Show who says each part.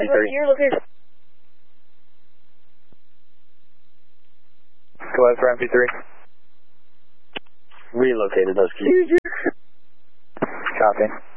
Speaker 1: MP3.
Speaker 2: Your location.
Speaker 1: Go ahead for MP3.
Speaker 3: Relocated Husky.
Speaker 1: Copy.